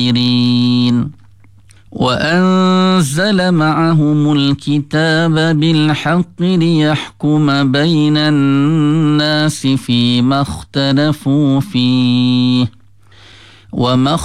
وأنزل معهم الكتاب بالحق ليحكم بين الناس فيما اختلفوا فيه وما